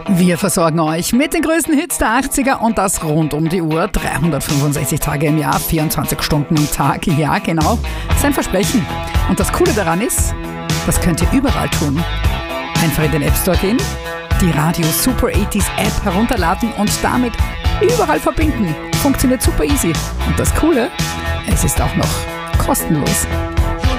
Wir versorgen euch mit den größten Hits der 80er und das rund um die Uhr. 365 Tage im Jahr, 24 Stunden am Tag. Ja, genau, sein Versprechen. Und das Coole daran ist, das könnt ihr überall tun. Einfach in den App Store gehen, die Radio Super 80s App herunterladen und damit überall verbinden. Funktioniert super easy. Und das Coole, es ist auch noch kostenlos.